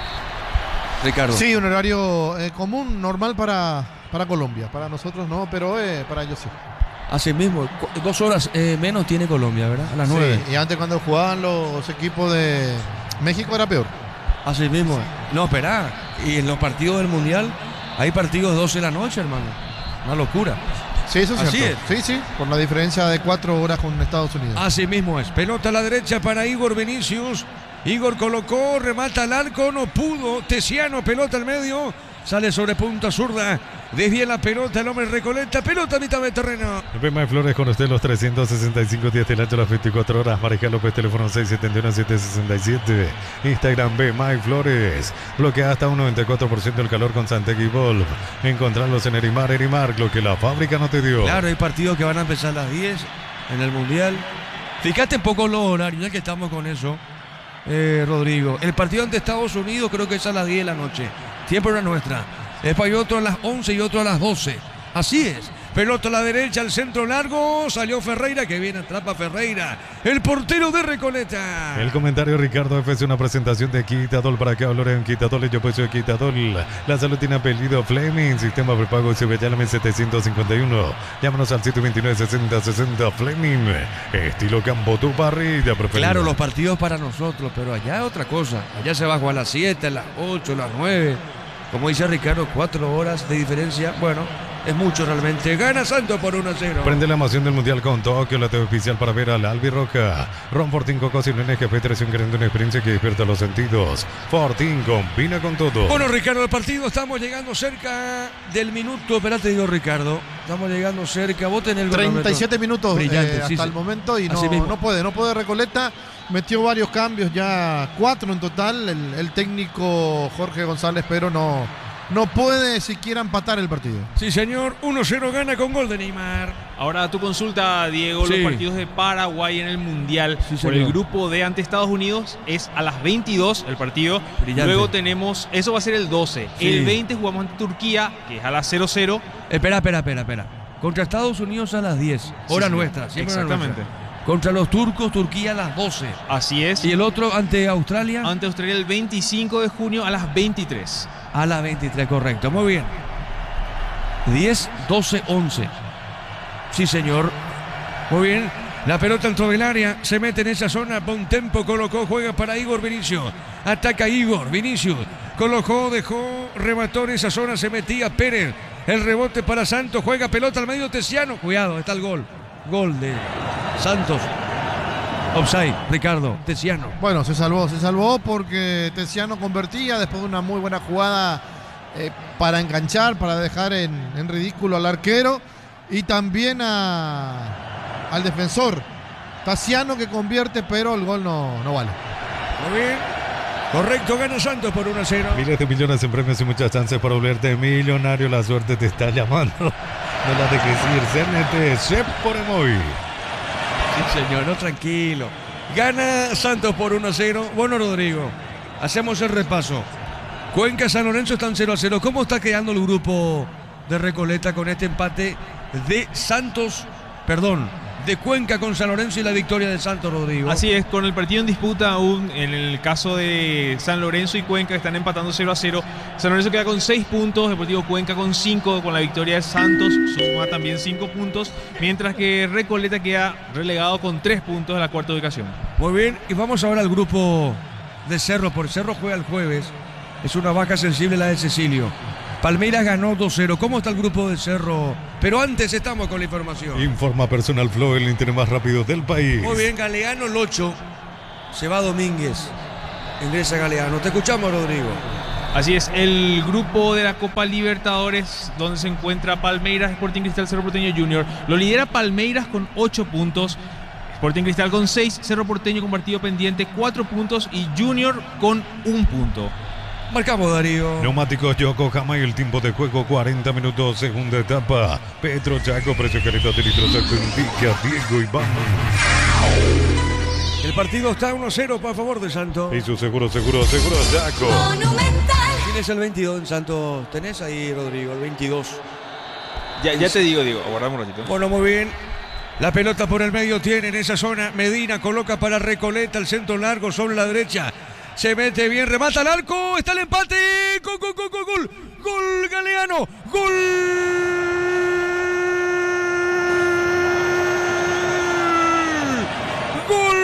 Ricardo. Sí, un horario eh, común, normal para, para Colombia. Para nosotros no, pero eh, para ellos sí. Así mismo, dos horas eh, menos tiene Colombia, ¿verdad? A las nueve. Sí, y antes cuando jugaban los equipos de México era peor. Así mismo. No, espera. Y en los partidos del Mundial hay partidos doce de la noche, hermano. Una locura. Sí, eso es Así cierto. es. Sí, sí, por la diferencia de cuatro horas con Estados Unidos. Así mismo es. Pelota a la derecha para Igor Vinicius. Igor colocó, remata al arco, no pudo. Tesiano, pelota al medio. Sale sobre punta zurda. Desvía la pelota, el hombre Recoleta. Pelota a mitad de terreno. B M Flores con usted los trescientos sesenta y cinco días del año, las veinticuatro horas. Mariscal López, teléfono seis siete uno, siete seis siete. Instagram B M Flores. Bloquea hasta un noventa y cuatro por ciento el calor con Santegui Volv. Encontrarlos en Erimar, Erimar, lo que la fábrica no te dio. Claro, hay partidos que van a empezar a las diez en el Mundial. Fíjate un poco los horarios, ya que estamos con eso, eh, Rodrigo. El partido ante Estados Unidos creo que es a las diez de la noche. Tiempo era nuestra. Después hay otro a las once y otro a las doce. Así es. Pelota a la derecha, al centro largo. Salió Ferreira, que viene, atrapa Ferreira. El portero de Recoleta. El comentario Ricardo F. es una presentación de Quitadol. Para que hablar en Quitadol, yo pues soy Quitadol. La salud tiene apellido Fleming. Sistema prepago S B, llámame setecientos cincuenta y uno. Llámanos al siete veintinueve, sesenta sesenta Fleming. Estilo campo, tu parrilla preferida. Claro, los partidos para nosotros, pero allá es otra cosa. Allá se va a jugar a las siete, a las ocho, a las nueve. Como dice Ricardo, cuatro horas de diferencia. Bueno, es mucho realmente. Gana Santos por uno a cero. Prende la emoción del Mundial con Tokio, la T V oficial para ver al Albirroja. Ron Fortín, Cocos y N G P tres, creando una experiencia que despierta los sentidos. Fortín combina con todo. Bueno, Ricardo, el partido estamos llegando cerca del minuto. Esperate, digo, Ricardo. Estamos llegando cerca. Voten el treinta y siete minutos Brillante, eh, hasta sí, el sí. momento y no, Así mismo. no puede, no puede Recoleta. Metió varios cambios, ya cuatro en total. El, el técnico Jorge González, pero no, no puede siquiera empatar el partido. Sí, señor. uno cero gana con gol de Neymar. Ahora a tu consulta, Diego, Sí. los partidos de Paraguay en el Mundial Sí, por señor. el grupo de ante Estados Unidos es a las veintidós el partido. Brillante. Luego tenemos, eso va a ser el doce. Sí. El veinte jugamos ante Turquía, que es a las cero cero. Espera, espera, espera, espera. Contra Estados Unidos a las diez. Hora Sí, nuestra. Siempre hora exactamente. nuestra. Contra los turcos, Turquía a las doce. Así es. Y el otro ante Australia Ante Australia el veinticinco de junio a las veintitrés. a las veintitrés, correcto. Muy bien. diez, doce, once. Sí, señor. Muy bien. La pelota dentro del área. Se mete en esa zona. Bontempo colocó. Juega para Igor Vinicius. Ataca Igor Vinicius. Colocó, dejó. Remató en esa zona. Se metía Pérez. El rebote para Santos. Juega pelota al medio Tesiano. Cuidado, está el gol. Gol de Santos. Offside, Ricardo. Tesiano. Bueno, se salvó, se salvó porque Tesiano convertía después de una muy buena jugada eh, para enganchar, para dejar en, en ridículo al arquero y también a, al defensor. Tesiano que convierte, pero el gol no, no vale. Muy bien. Correcto, gana Santos por uno a cero. Miles de millones en premios y muchas chances para volverte millonario. La suerte te está llamando. No la dejes ir. C N T, C por Emoy. Sí, señor, no, tranquilo. Gana Santos por uno a cero. Bueno, Rodrigo, hacemos el repaso. Cuenca, San Lorenzo están cero a cero. ¿Cómo está quedando el grupo de Recoleta con este empate de Santos perdón, de Cuenca con San Lorenzo y la victoria de Santos, Rodrigo. Así es, con el partido en disputa aún, en el caso de San Lorenzo y Cuenca están empatando cero a cero. San Lorenzo queda con seis puntos, Deportivo Cuenca con cinco, con la victoria de Santos suma también cinco puntos, mientras que Recoleta queda relegado con tres puntos de la cuarta ubicación. Muy bien, y vamos ahora al grupo de Cerro, por Cerro juega el jueves, es una baja sensible la de Cecilio. Palmeiras ganó dos cero. ¿Cómo está el grupo de Cerro? Pero antes estamos con la información. Informa Personal Flow, el internet más rápido del país. Muy bien, Galeano el ocho. Se va Domínguez. Ingresa Galeano. Te escuchamos, Rodrigo. Así es, el grupo de la Copa Libertadores, donde se encuentra Palmeiras, Sporting Cristal, Cerro Porteño Junior. Lo lidera Palmeiras con ocho puntos. Sporting Cristal con seis, Cerro Porteño con partido pendiente cuatro puntos y Junior con un punto. Marcamos, Darío. Neumáticos Yokohama y el tiempo de juego cuarenta minutos, segunda etapa. Petro Chaco, precio calidad de litros exacto, indica Diego Iván. El partido está uno cero a favor de Santos. Y su seguro, seguro, seguro Chaco. ¿Quién es el veintidós en Santos? ¿Tenés ahí, Rodrigo, el veintidós? Ya, ya te digo, Diego, aguardamos un ratito. Bueno, muy bien. La pelota por el medio tiene en esa zona. Medina coloca para Recoleta el centro largo sobre la derecha. Se mete bien, remata al arco, está el empate. Gol, gol, gol, gol, gol. Gol Galeano. Gol. Gol.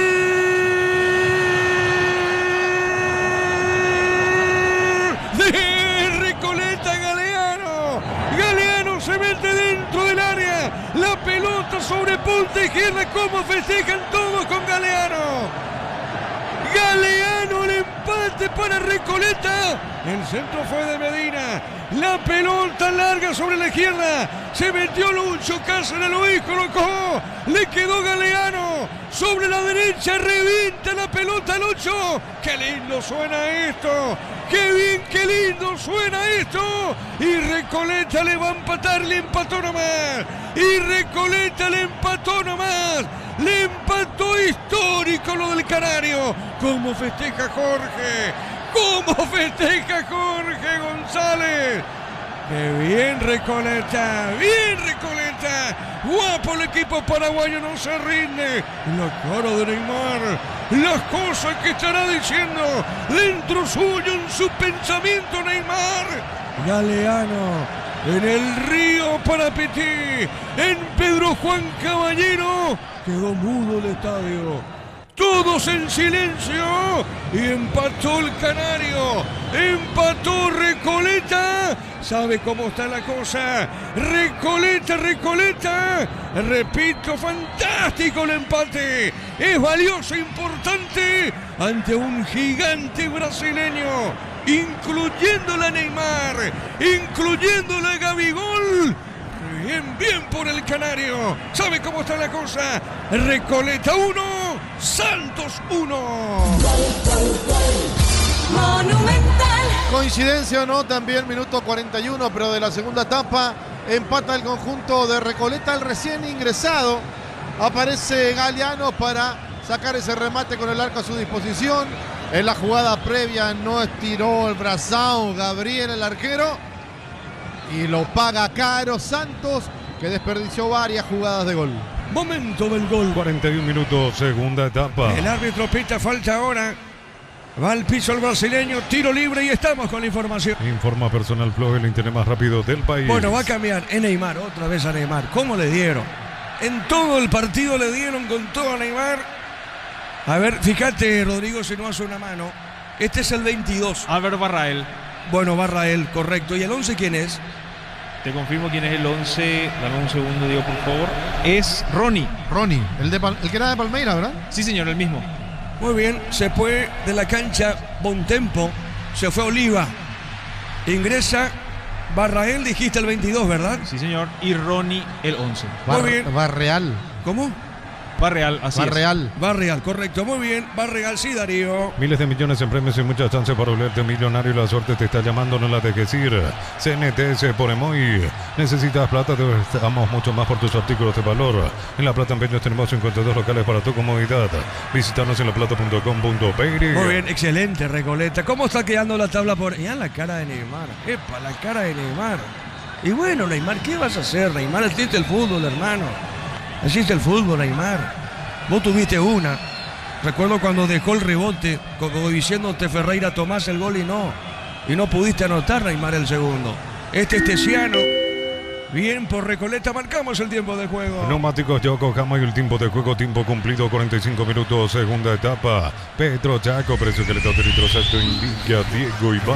De Recoleta Galeano. Galeano se mete dentro del área. La pelota sobre punta izquierda. ¿Cómo festejan todos con Galeano? Galeano, el empate para Recoleta. El centro fue de Medina. La pelota larga sobre la izquierda. Se metió Lucho Cáceres, lo hizo, colocó. Le quedó Galeano. Sobre la derecha revienta la pelota Lucho. ¡Qué lindo suena esto! ¡Qué bien, qué lindo suena esto! Y Recoleta le va a empatar, le empató nomás. Y Recoleta le empató nomás. Le empató histórico lo del Canario. ¿Cómo festeja Jorge? ¿Cómo festeja Jorge González? ¡Qué bien Recoleta! ¡Bien Recoleta! ¡Guapo el equipo paraguayo! ¡No se rinde! La cara de Neymar. Las cosas que estará diciendo dentro suyo en su pensamiento Neymar. Galeano. En el Río Parapetí, en Pedro Juan Caballero, quedó mudo el estadio. Todos en silencio y empató el Canario, empató Recoleta. ¿Sabe cómo está la cosa? Recoleta, Recoleta. Repito, fantástico el empate. Es valioso, importante ante un gigante brasileño, incluyendo a Neymar, incluyendo a Gabigol. Bien, bien por el Canario. ¿Sabe cómo está la cosa? Recoleta uno, Santos uno. Monumental. Coincidencia o no, también minuto cuarenta y uno, pero de la segunda etapa empata el conjunto de Recoleta, el recién ingresado. Aparece Galeano para sacar ese remate con el arco a su disposición. En la jugada previa no estiró el brazao Gabriel, el arquero, y lo paga caro Santos, que desperdició varias jugadas de gol. Momento del gol. cuarenta y un minutos, segunda etapa. El árbitro pita falta ahora. Va al piso el brasileño, tiro libre y estamos con la información. Informa Personal Flow, el internet más rápido del país. Bueno, va a cambiar. Es Neymar, otra vez a Neymar. ¿Cómo le dieron? En todo el partido le dieron con todo a Neymar. A ver, fíjate, Rodrigo, si no hace una mano. Este es el veintidós. Albert Barrael. Bueno, Barrael, correcto. ¿Y el once quién es? Te confirmo quién es el once. Dame un segundo, Diego, por favor. Es Ronnie. Ronnie, el, de Pal- el que era de Palmeiras, ¿verdad? Sí, señor, el mismo. Muy bien, se fue de la cancha Bontempo, se fue Oliva. Ingresa Barrael, dijiste el veintidós, ¿verdad? Sí, señor. Y Ronnie el once. Bar- Muy bien. Barreal. ¿Cómo? Barreal, así Barreal. Barreal, correcto. Muy bien, Barreal, sí, Darío. Miles de millones en premios y muchas chances para volverte millonario. La suerte te está llamando, no la dejes ir. C N T S por Emoy. Necesitas plata, te damos mucho más por tus artículos de valor. En La Plata Empeños tenemos cincuenta y dos locales para tu comodidad. Visítanos en laplata punto com punto pe. Muy bien, excelente, Recoleta. ¿Cómo está quedando la tabla por...? Ya la cara de Neymar. Epa, la cara de Neymar. Y bueno, Neymar, ¿qué vas a hacer? Neymar existe el fútbol, hermano. Así es el fútbol, Neymar. Vos tuviste una. Recuerdo cuando dejó el rebote, como diciéndote Ferreira, tomás el gol y no. Y no pudiste anotar, Neymar, el segundo. Este es Tesiano. Bien por Recoleta, marcamos el tiempo de juego. Neumáticos Yokohama y el tiempo de juego, tiempo cumplido, cuarenta y cinco minutos, segunda etapa. Petro Chaco, precio que le da litros exacto, indica Diego Iván.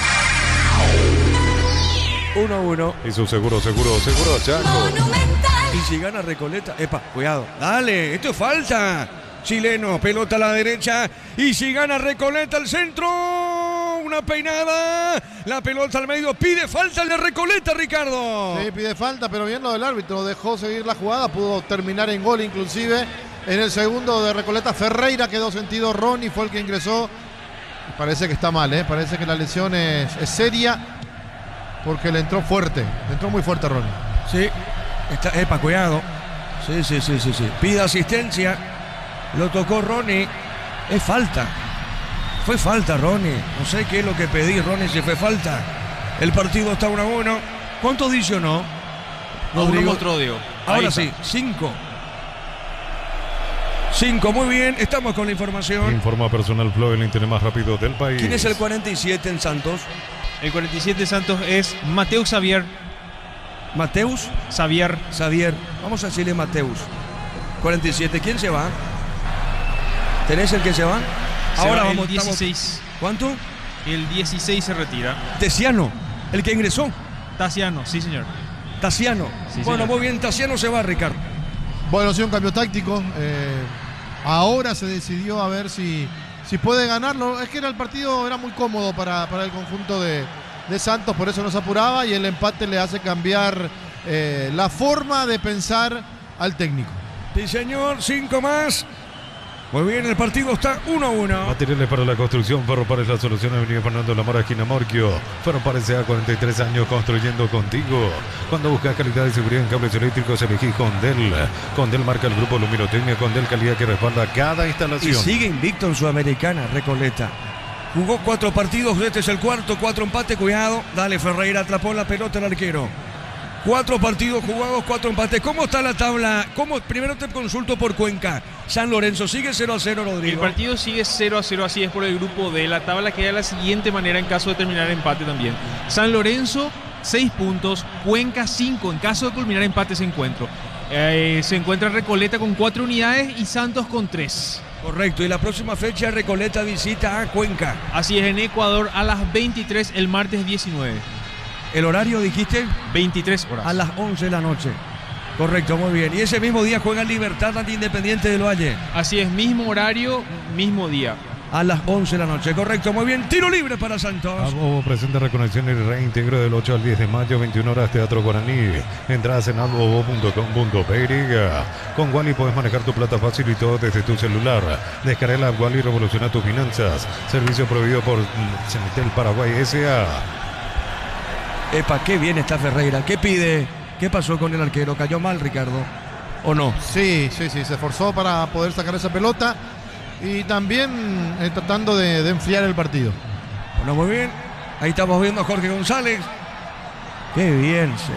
uno a uno. Y su seguro, seguro, seguro Chaco. Y si gana Recoleta, epa, cuidado. Dale, esto es falta. Chileno, pelota a la derecha. Y si gana Recoleta, al centro. Una peinada. La pelota al medio. Pide falta el de Recoleta, Ricardo. Sí, pide falta, pero bien lo del árbitro. Dejó seguir la jugada. Pudo terminar en gol, inclusive. En el segundo de Recoleta, Ferreira quedó sentido. Ronnie fue el que ingresó. Parece que está mal, ¿eh? Parece que la lesión es, es seria. Porque le entró fuerte. Le entró muy fuerte a Ronnie. Sí. Está, epa, cuidado. Sí, sí, sí, sí, sí. Pide asistencia. Lo tocó Ronnie. Es falta. Fue falta, Ronnie. No sé qué es lo que pedí, Ronnie, si fue falta. El partido está uno a uno. ¿Cuánto dice o no? Rodrigo Mostrodio. Ahora sí, cinco. Cinco, muy bien. Estamos con la información. Informa Personal Flow, el internet más rápido del país. ¿Quién es el cuarenta y siete en Santos? El cuarenta y siete de Santos es Mateus Xavier. Mateus Xavier. Xavier. Vamos a decirle Mateus. cuarenta y siete. ¿Quién se va? ¿Tenés el que se va? Se Ahora va vamos. el dieciséis. Estamos... ¿Cuánto? El dieciséis se retira. Tesiano, el que ingresó. Tasiano, sí señor. Tasiano. Sí, bueno, señor. muy bien. Tasiano se va, Ricardo. Bueno, sí, un cambio táctico. Eh, ahora se decidió a ver si, si puede ganarlo. Es que era el partido era muy cómodo para, para el conjunto de, de Santos, por eso no se apuraba y el empate le hace cambiar eh, la forma de pensar al técnico. Sí, señor. Cinco más. Muy bien, el partido está uno a uno. Materiales para la construcción, Ferropares, la solución, Avenida Fernando Lamora, esquina Morquio. Ferropares se ha cuarenta y tres años construyendo contigo. Cuando buscas calidad y seguridad en cables eléctricos, elegí Condel. Condel marca el grupo Luminotecnia, Condel calidad que respalda cada instalación. Y sigue invicto en Sudamericana, Recoleta. Jugó cuatro partidos, este es el cuarto, cuatro empates, cuidado. Dale, Ferreira, atrapó la pelota el arquero. Cuatro partidos jugados, cuatro empates. ¿Cómo está la tabla? ¿Cómo? Primero te consulto por Cuenca. San Lorenzo sigue cero a cero, Rodrigo. El partido sigue cero a cero, así es por el grupo D. La tabla queda de la siguiente manera en caso de terminar empate también. San Lorenzo, seis puntos. Cuenca, cinco. En caso de culminar empate ese encuentro. Eh, se encuentra Recoleta con cuatro unidades y Santos con tres. Correcto, y la próxima fecha Recoleta visita a Cuenca. Así es, en Ecuador a las veintitrés, el martes diecinueve. ¿El horario dijiste? veintitrés horas. A las once de la noche. Correcto, muy bien. Y ese mismo día juega Libertad ante Independiente del Valle. Así es, mismo horario, mismo día. A las once de la noche, correcto, muy bien. Tiro libre para Santos. Albo presenta reconexión y reintegro del ocho al diez de mayo, veintiuna horas, Teatro Guaraní. Entradas en albo punto com punto pe. Con Wally puedes manejar tu plata fácil y todo desde tu celular. Descarga la app Wally y revoluciona tus finanzas. Servicio proveído por Cenitel Paraguay S A Epa, qué bien está Ferreira. ¿Qué pide? ¿Qué pasó con el arquero? ¿Cayó mal, Ricardo? ¿O no? Sí, sí, sí, se esforzó para poder sacar esa pelota y también eh, tratando de, de enfriar el partido. Bueno, muy bien. Ahí estamos viendo a Jorge González. Qué bien. Se...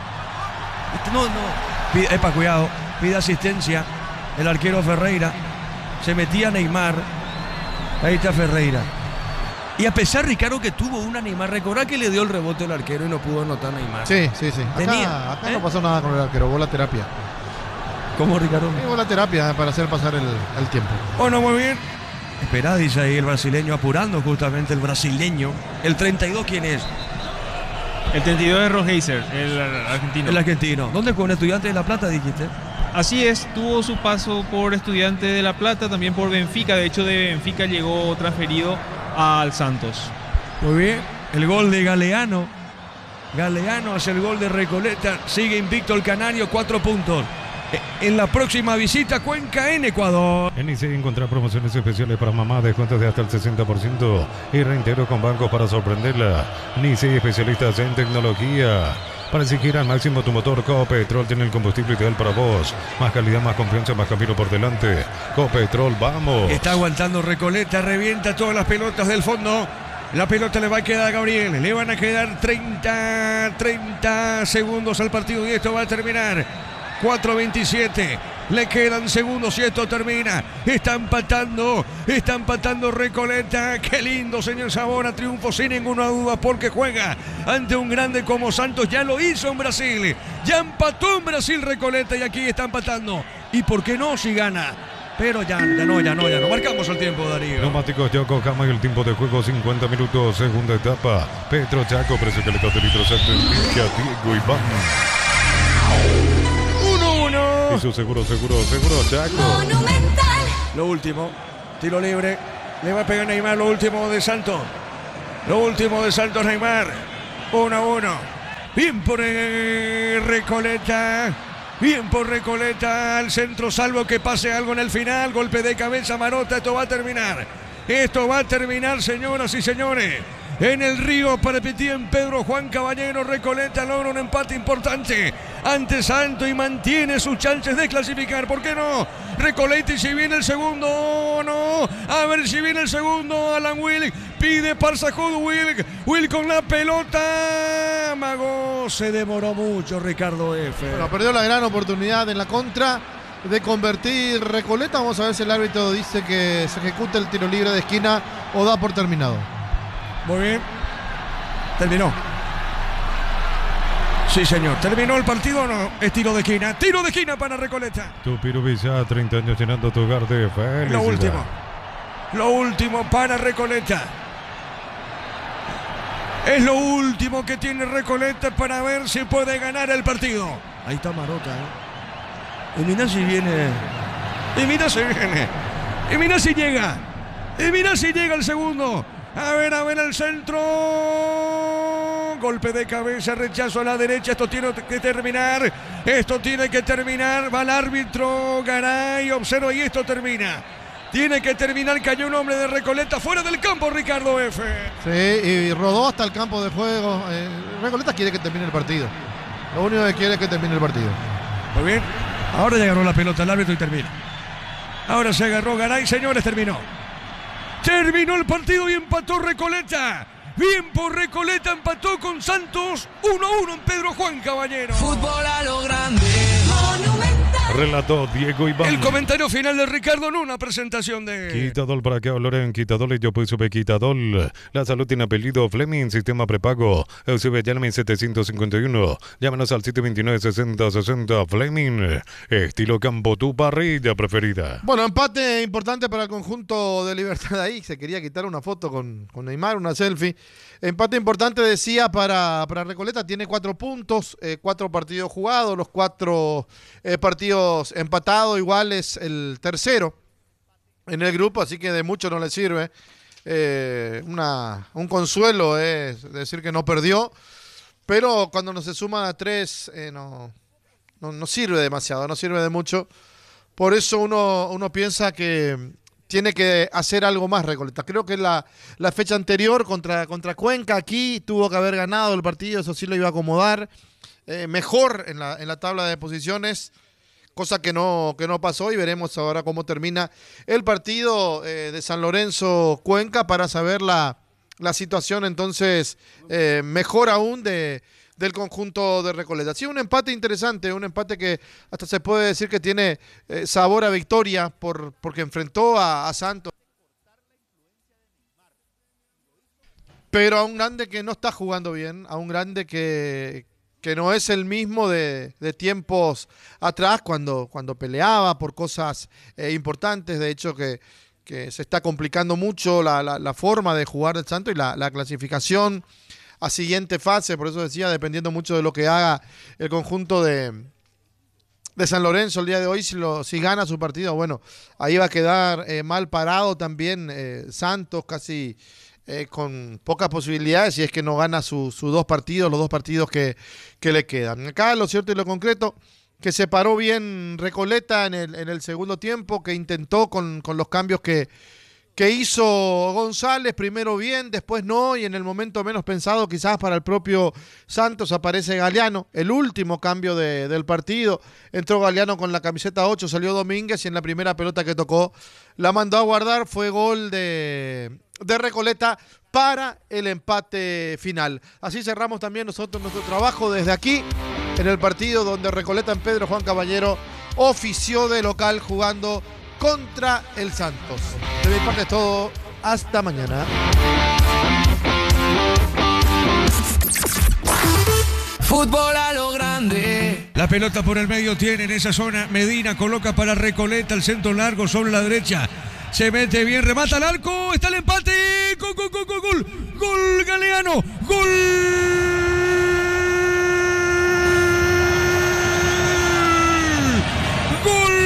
No, no. Pide, epa, cuidado. Pide asistencia. El arquero Ferreira. Se metía Neymar. Ahí está Ferreira. Y a pesar, Ricardo, que tuvo una Neymar, recordá que le dio el rebote al arquero y no pudo anotar Neymar. Sí, sí, sí. Acá, Tenía, acá ¿eh? no pasó nada con el arquero, hubo la terapia. ¿Cómo, Ricardo? Hubo la terapia para hacer pasar el, el tiempo. Bueno, muy bien. Esperá, dice ahí el brasileño, apurando justamente el brasileño. ¿El treinta y dos quién es? El treinta y dos es Roheiser, el argentino. El argentino. ¿Dónde con Estudiantes de La Plata, dijiste? Así es, tuvo su paso por Estudiantes de La Plata, también por Benfica. De hecho, de Benfica llegó transferido al Santos. Muy bien. El gol de Galeano. Galeano hace el gol de Recoleta. Sigue invicto el canario, cuatro puntos. En la próxima visita Cuenca en Ecuador. En I C E encontrar promociones especiales para mamá, descuentos de hasta el sesenta por ciento y reintegro con bancos para sorprenderla. N I C E, especialistas en tecnología. Para exigir al máximo tu motor, Copetrol tiene el combustible ideal para vos. Más calidad, más confianza, más camino por delante. Copetrol, vamos. Está aguantando Recoleta, revienta todas las pelotas del fondo. La pelota le va a quedar a Gabriel. Le van a quedar treinta, treinta segundos al partido y esto va a terminar cuatro veintisiete. Le quedan segundos y esto termina. Está empatando. Está empatando Recoleta. Qué lindo, señor Sabona. Triunfo sin ninguna duda porque juega ante un grande como Santos. Ya lo hizo en Brasil. Ya empató en Brasil Recoleta y aquí está empatando. ¿Y por qué no si gana? Pero ya, ya no, ya no, ya no. Marcamos el tiempo, Darío. Neumáticos Yaco Cama y el tiempo de juego cincuenta minutos, segunda etapa. Petro Chaco, precio calidad de litros alto en Pincha, Diego Iván. uno uno. Y su seguro, seguro, seguro, Chaco. Monumental. Lo último, tiro libre. Le va a pegar Neymar, lo último de Santos. Lo último de Santos Neymar. uno a uno. Bien por eh, Recoleta. Bien por Recoleta, al centro, salvo que pase algo en el final. Golpe de cabeza, Marota, esto va a terminar. Esto va a terminar, señoras y señores. En el Río Parapetí, en Pedro Juan Caballero, Recoleta logra un empate importante ante Santos y mantiene sus chances de clasificar. ¿Por qué no? Recoleta, y si viene el segundo, no. A ver si viene el segundo. Alan Wilk pide Parsajud, Wilk. Wilk con la pelota. Amagó, se demoró mucho Ricardo F. Bueno, perdió la gran oportunidad en la contra de convertir Recoleta. Vamos a ver si el árbitro dice que se ejecuta el tiro libre de esquina o da por terminado. Muy bien. Terminó. Sí, señor. ¿Terminó el partido o no? Es tiro de esquina. Tiro de esquina para Recoleta. Tupiru Villa, treinta años llenando tu hogar de felicidad. Lo último. Lo último para Recoleta. Es lo último que tiene Recoleta para ver si puede ganar el partido. Ahí está Marota, ¿eh? Y mira si viene. Y mira si viene. Y mira si llega. Y mira si llega el segundo. A ver, a ver el centro. Golpe de cabeza, rechazo a la derecha. Esto tiene que terminar. Esto tiene que terminar. Va el árbitro Garay. Observa y esto termina. Tiene que terminar. Cayó un hombre de Recoleta fuera del campo, Ricardo F. Sí, y rodó hasta el campo de juego. Eh, Recoleta quiere que termine el partido. Lo único que quiere es que termine el partido. Muy bien. Ahora ya agarró la pelota el árbitro y termina. Ahora se agarró Garay, señores, terminó. Terminó el partido y empató Recoleta. Bien por Recoleta, empató con Santos. uno a uno en Pedro Juan Caballero. Fútbol a lo grande. Relató Diego Iván. El comentario final de Ricardo en una presentación de... Quitadol, para que hablar en Quitadol y yo pues sube Quitadol. La salud tiene apellido Fleming, sistema prepago. Sube llame setecientos cincuenta y uno. Llámenos al siete veintinueve, sesenta, sesenta. Fleming, estilo campo, tu parrilla preferida. Bueno, empate importante para el conjunto de Libertad ahí. Se quería quitar una foto con, con Neymar, una selfie. Empate importante, decía, para, para Recoleta. Tiene cuatro puntos, eh, cuatro partidos jugados, los cuatro eh, partidos empatados. Igual es el tercero en el grupo, así que de mucho no le sirve. Eh, una, un consuelo es decir que no perdió, pero cuando no se suma a tres eh, no, no, no sirve demasiado, no sirve de mucho. Por eso uno, uno piensa que tiene que hacer algo más Recoleta. Creo que la, la fecha anterior contra, contra Cuenca aquí tuvo que haber ganado el partido, eso sí lo iba a acomodar eh, mejor en la, en la tabla de posiciones, cosa que no, que no pasó, y veremos ahora cómo termina el partido eh, de San Lorenzo Cuenca para saber la, la situación entonces eh, mejor aún de, del conjunto de Recoleta. Sí, un empate interesante, un empate que hasta se puede decir que tiene eh, sabor a victoria por, porque enfrentó a, a Santos. Pero a un grande que no está jugando bien, a un grande que, que no es el mismo de, de tiempos atrás cuando, cuando peleaba por cosas eh, importantes. De hecho que, que se está complicando mucho la, la, la forma de jugar del Santos y la, la clasificación a siguiente fase. Por eso decía, dependiendo mucho de lo que haga el conjunto de, de San Lorenzo el día de hoy, si, lo, si gana su partido, bueno, ahí va a quedar eh, mal parado también eh, Santos, casi eh, con pocas posibilidades, si es que no gana sus su dos partidos, los dos partidos que, que le quedan. Acá lo cierto y lo concreto, que se paró bien Recoleta en el, en el segundo tiempo, que intentó con, con los cambios que que hizo González, primero bien, después no, y en el momento menos pensado quizás para el propio Santos aparece Galeano, el último cambio de, del partido. Entró Galeano con la camiseta ocho, salió Domínguez y en la primera pelota que tocó la mandó a guardar. Fue gol de, de Recoleta para el empate final. Así cerramos también nosotros nuestro trabajo desde aquí, en el partido donde Recoleta en Pedro Juan Caballero ofició de local jugando contra el Santos. De mi parte es todo, hasta mañana. Fútbol a lo grande. La pelota por el medio tiene en esa zona. Medina coloca para Recoleta el centro largo sobre la derecha. Se mete bien, remata al arco. Está el empate. Gol, gol, gol, gol, gol. Gol Galeano. Gol. Gol.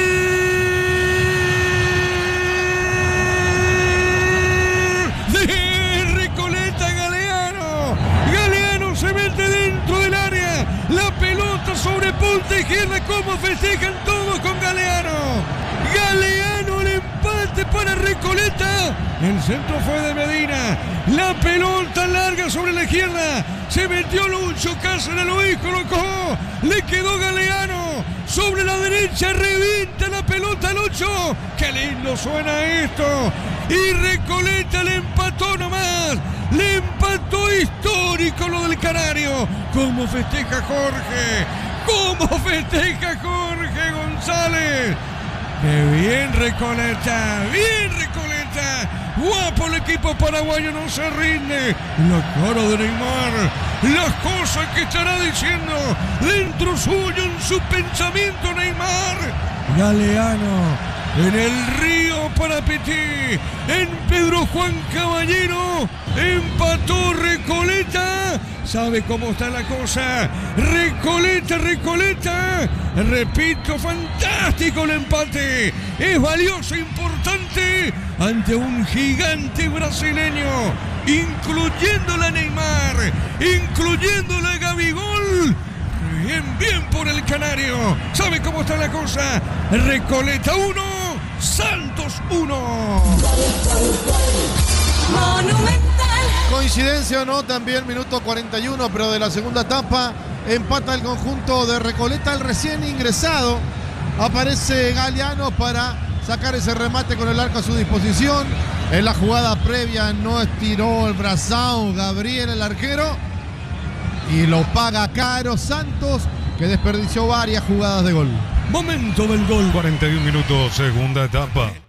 De Recoleta Galeano. Galeano se mete dentro del área. La pelota sobre punta izquierda. Como festejan todos con Galeano. Galeano, el empate para Recoleta. El centro fue de Medina. La pelota larga sobre la izquierda. Se metió Lucho Cáceres, lo hizo, colocó. Le quedó Galeano. Sobre la derecha revienta la pelota Lucho. Qué lindo suena esto. Y Recoleta le empató nomás. Le empató histórico lo del Canario. ¿Cómo festeja Jorge? ¿Cómo festeja Jorge González? ¡Qué bien Recoleta! ¡Bien Recoleta! ¡Guapo el equipo paraguayo! ¡No se rinde! La cara de Neymar. Las cosas que estará diciendo dentro suyo, en su pensamiento Neymar. Galeano. En el río Parapetí, en Pedro Juan Caballero, empató Recoleta. ¿Sabe cómo está la cosa? Recoleta, Recoleta. Repito, fantástico el empate. Es valioso, importante ante un gigante brasileño, incluyendo a Neymar, incluyendo a Gabigol. Bien, bien por el Canario. ¿Sabe cómo está la cosa? Recoleta uno, Santos uno. Monumental. Coincidencia o no, también minuto cuarenta y uno, pero de la segunda etapa empata el conjunto de Recoleta, el recién ingresado. Aparece Galeano para sacar ese remate con el arco a su disposición. En la jugada previa no estiró el brazao Gabriel, el arquero, y lo paga caro Santos, que desperdició varias jugadas de gol. Momento del gol. cuarenta y un minutos, segunda etapa.